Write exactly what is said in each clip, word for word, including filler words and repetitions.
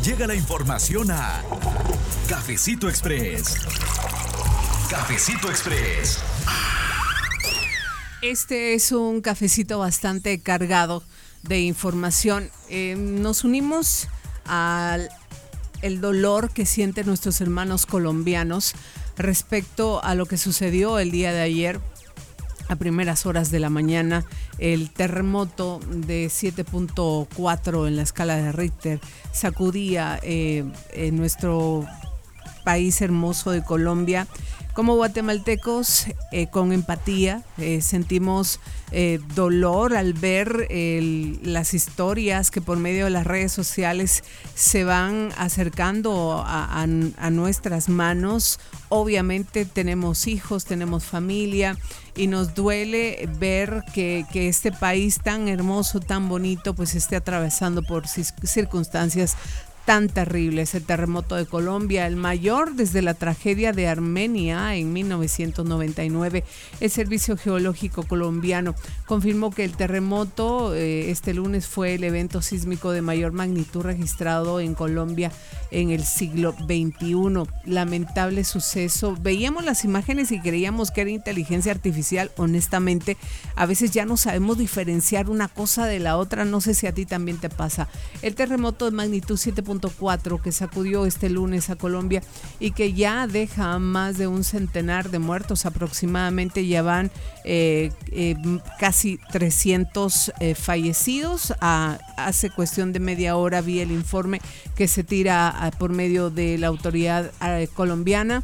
Llega la información a Cafecito Express. Cafecito Express. Este es un cafecito bastante cargado de información. Eh, nos unimos al el dolor que sienten nuestros hermanos colombianos respecto a lo que sucedió el día de ayer a primeras horas de la mañana, el terremoto de siete punto cuatro en la escala de Richter sacudía eh, en nuestro país hermoso de Colombia. Como guatemaltecos, eh, con empatía, eh, sentimos eh, dolor al ver el, las historias que por medio de las redes sociales se van acercando a, a, a nuestras manos. Obviamente tenemos hijos, tenemos familia y nos duele ver que, que este país tan hermoso, tan bonito, pues esté atravesando por circunstancias tan terribles. El terremoto de Colombia, el mayor desde la tragedia de Armenia en mil novecientos noventa y nueve. El Servicio Geológico Colombiano confirmó que el terremoto eh, este lunes fue el evento sísmico de mayor magnitud registrado en Colombia en el siglo veintiuno. Lamentable suceso. Veíamos las imágenes y creíamos que era inteligencia artificial. Honestamente, a veces ya no sabemos diferenciar una cosa de la otra. No sé si a ti también te pasa. El terremoto de magnitud siete punto cuatro que sacudió este lunes a Colombia y que ya deja más de un centenar de muertos, aproximadamente ya van eh, eh, casi trescientos eh, fallecidos. A, hace cuestión de media hora vi el informe que se tira a, por medio de la autoridad eh, colombiana.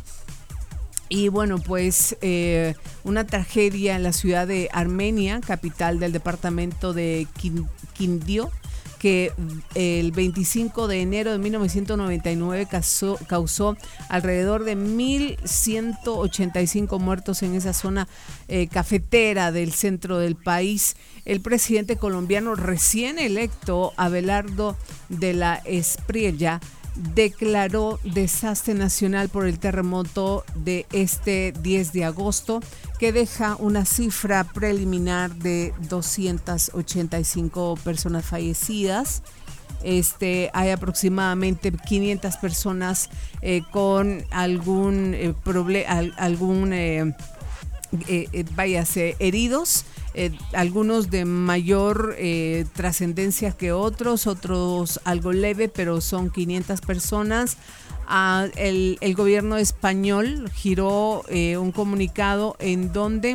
Y bueno, pues eh, una tragedia en la ciudad de Armenia, capital del departamento de Quindío, que el veinticinco de enero de mil novecientos noventa y nueve causó, causó alrededor de mil ciento ochenta y cinco muertos en esa zona eh, cafetera del centro del país. El presidente colombiano recién electo, Abelardo de la Espriella, declaró desastre nacional por el terremoto de este diez de agosto, que deja una cifra preliminar de doscientas ochenta y cinco personas fallecidas. Este, hay aproximadamente quinientas personas eh, con algún eh, problema, algún eh, eh, eh, váyase, heridos. Eh, algunos de mayor eh, trascendencia que otros, otros algo leve, pero son quinientas personas. Ah, el, el gobierno español giró eh, un comunicado en donde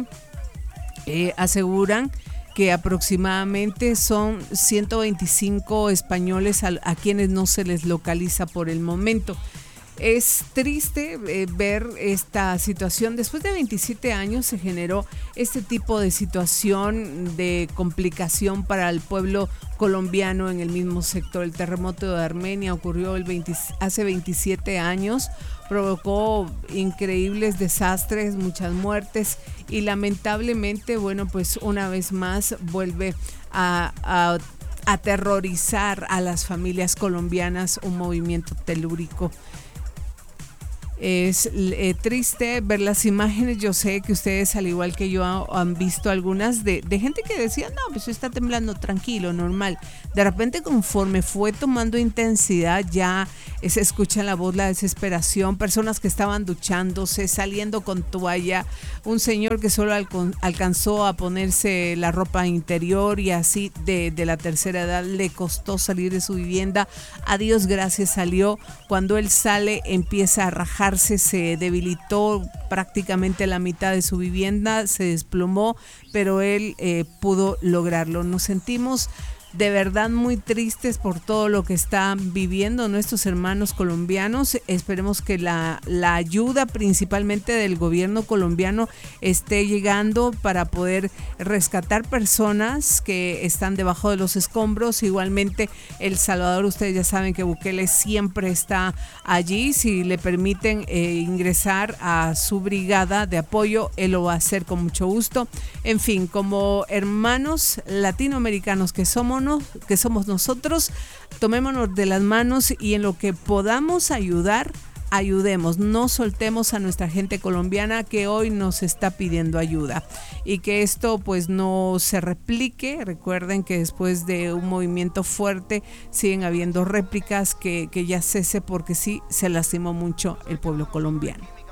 eh, aseguran que aproximadamente son ciento veinticinco españoles a, a quienes no se les localiza por el momento. Es triste eh, ver esta situación. Después de veintisiete años se generó este tipo de situación de complicación para el pueblo colombiano en el mismo sector. El terremoto de Armenia ocurrió el veinte, hace veintisiete años, provocó increíbles desastres, muchas muertes y lamentablemente, bueno, pues una vez más vuelve a, a aterrorizar a las familias colombianas un movimiento telúrico. Es eh, triste ver las imágenes. Yo sé que ustedes, al igual que yo, han visto algunas de, de gente que decía, no, pues está temblando tranquilo, normal. De repente, conforme fue tomando intensidad, ya se escucha en la voz la desesperación. Personas que estaban duchándose, saliendo con toalla. Un señor que solo alco- alcanzó a ponerse la ropa interior y así de, de la tercera edad le costó salir de su vivienda. A Dios gracias salió. Cuando él sale, empieza a rajar. Se debilitó prácticamente la mitad de su vivienda, se desplomó, pero él eh, pudo lograrlo. Nos sentimos de verdad muy tristes por todo lo que están viviendo nuestros hermanos colombianos. Esperemos que la, la ayuda principalmente del gobierno colombiano esté llegando para poder rescatar personas que están debajo de los escombros. Igualmente El Salvador, ustedes ya saben que Bukele siempre está allí. Si le permiten eh, ingresar a su brigada de apoyo, él lo va a hacer con mucho gusto. En fin, como hermanos latinoamericanos que somos, que somos nosotros, tomémonos de las manos y en lo que podamos ayudar, ayudemos, no soltemos a nuestra gente colombiana que hoy nos está pidiendo ayuda, y que esto pues no se replique. Recuerden que después de un movimiento fuerte siguen habiendo réplicas, que, que ya cese, porque sí se lastimó mucho el pueblo colombiano.